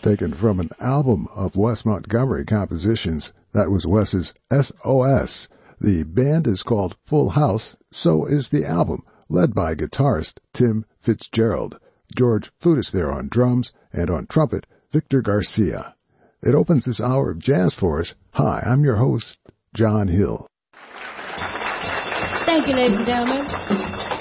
taken from an album of Wes Montgomery compositions. That was Wes's SOS. The band is called Full House, so is the album, led by guitarist Tim Fitzgerald. George Foudis there on drums, and on trumpet, Victor Garcia. It opens this hour of jazz for us. Hi, I'm your host, John Hill. Thank you, ladies and gentlemen.